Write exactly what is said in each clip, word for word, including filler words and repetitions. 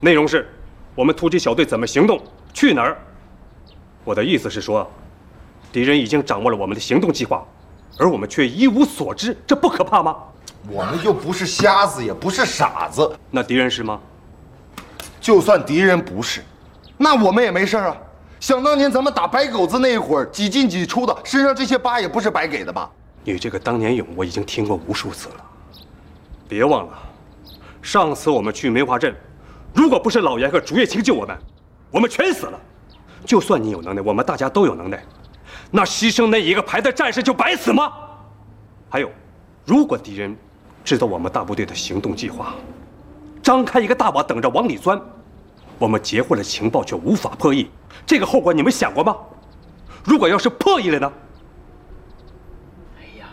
内容是，我们突击小队怎么行动，去哪儿。我的意思是说，敌人已经掌握了我们的行动计划，而我们却一无所知，这不可怕吗？ 我们又不是瞎子，也不是傻子。 那敌人是吗？ 就算敌人不是，那我们也没事啊。想当年咱们打白狗子那一会儿，几进几出的，身上这些疤也不是白给的吧？ 你这个当年勇，我已经听过无数次了。别忘了，上次我们去梅花镇，如果不是老严和竹叶青救我们，我们全死了。就算你有能耐，我们大家都有能耐，那牺牲那一个排的战士就白死吗？还有，如果敌人知道我们大部队的行动计划，张开一个大网等着往里钻，我们截获了情报却无法破译，这个后果你们想过吗？如果要是破译了呢？ 哎呀，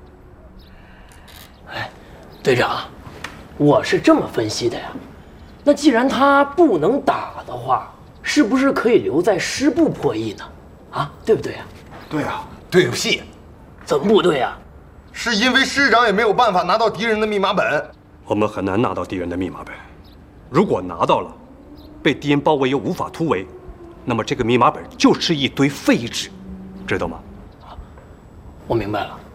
哎，队长，我是这么分析的呀。那既然他不能打的话，是不是可以留在师部破译呢？啊，对不对呀？ 对啊，对个屁！ 怎么不对呀？ 是因为师长也没有办法拿到敌人的密码本。 我们很难拿到敌人的密码本，如果拿到了，被敌人包围又无法突围，那么这个密码本就是一堆废纸，知道吗？ 我明白了。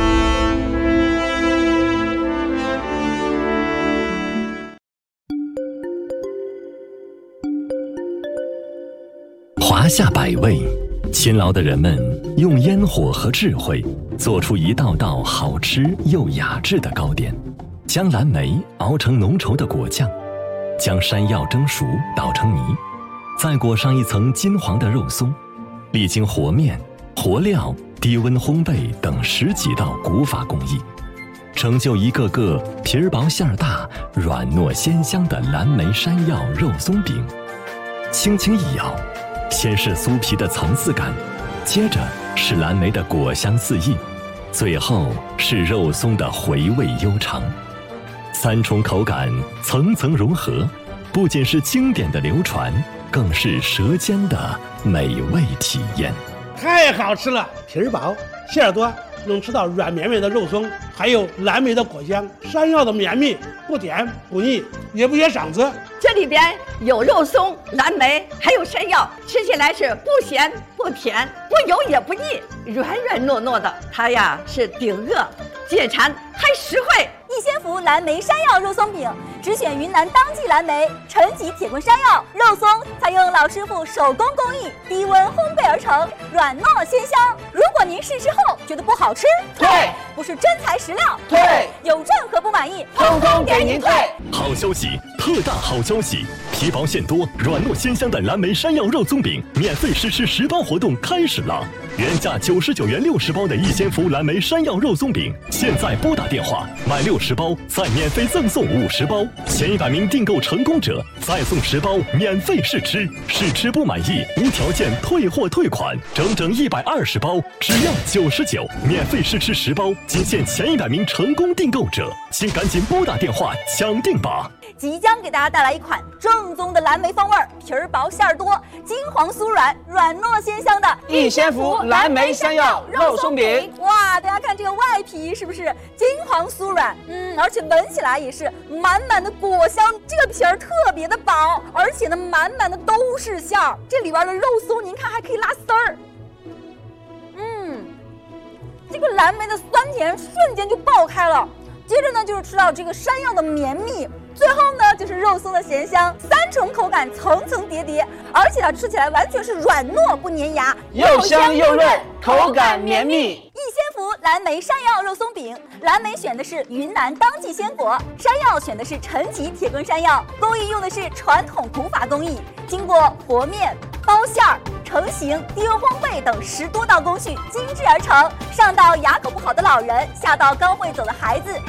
华夏百味，勤劳的人们用烟火和智慧做出一道道好吃又雅致的糕点，将蓝莓熬成浓稠的果酱，将山药蒸熟捣成泥，再裹上一层金黄的肉松，历经和面、和料、低温烘焙等十几道古法工艺，成就一个个皮儿薄馅儿大、软糯鲜香的蓝莓山药肉松饼。轻轻一咬，先是酥皮的层次感，接着是蓝莓的果香四溢，最后是肉松的回味悠长。三重口感层层融合，不仅是经典的流传，更是舌尖的美味体验。 太好吃了，皮儿薄，馅儿多，能吃到软绵绵的肉松，还有蓝莓的果香，山药的绵密，不甜不腻，也不噎嗓子。 这里边有肉松、蓝莓，还有山药，吃起来是不咸不甜，不油也不腻，软软糯糯的。它呀是顶饿、解馋，还实惠。 逸仙福蓝莓山药肉松饼，只选云南当季蓝莓、陈吉铁棍山药肉松，采用老师傅手工工艺，低温烘焙而成，软糯鲜香。如果您试吃后觉得不好吃， 退； 不是真材实料， 退； 有任何不满意， 通通给您退。 好消息，特大好消息！皮薄馅多、软糯鲜香的蓝莓山药肉松饼免费试吃十包活动开始了！原价九十九元六十包的逸仙福蓝莓山药肉松饼，现在拨打电话买六十包，再免费赠送五十包，前一百名订购成功者再送十包免费试吃，试吃不满意无条件退货退款，整整一百二十包，只要九十九，免费试吃十包，仅限前一百名成功订购者，请赶紧拨打电话抢订吧！ 即将给大家带来一款正宗的蓝莓风味，皮儿薄馅儿多，金黄酥软，软糯鲜香的逸仙福蓝莓山药肉松饼。 哇，大家看这个外皮是不是金黄酥软？嗯，而且闻起来也是满满的果香。这个皮儿特别的薄，而且呢满满的都是馅儿。这里边的肉松您看还可以拉丝儿。嗯，这个蓝莓的酸甜瞬间就爆开了。接着呢就是吃到这个山药的绵密，最后呢就是肉松的咸香，三重口感层层叠叠，而且它吃起来完全是软糯不粘牙， 又香又润，口感绵密。 逸仙福蓝莓山药肉松饼，蓝莓选的是云南当季鲜果，山药选的是陈吉铁棍山药，工艺用的是传统古法工艺，经过和面、包馅儿、成型、低温烘焙等十多道工序精制而成，上到牙口不好的老人，下到刚会走的孩子。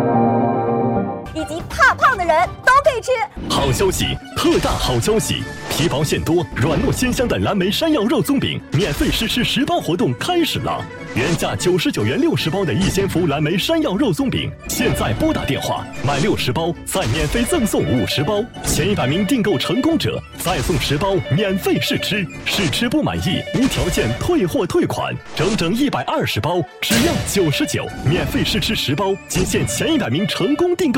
以及怕胖的人都可以吃。 好消息，特大好消息！ 皮薄馅多、软糯鲜香的蓝莓山药肉松饼免费试吃十包活动开始了。原价九十九元六十包的逸仙福蓝莓山药肉松饼，现在拨打电话买六十包，再免费赠送五十包，前一百名订购成功者再送十包免费试吃，试吃不满意无条件退货退款，整整一百二十包只要九十九，免费试吃十包，仅限前一百名成功订购。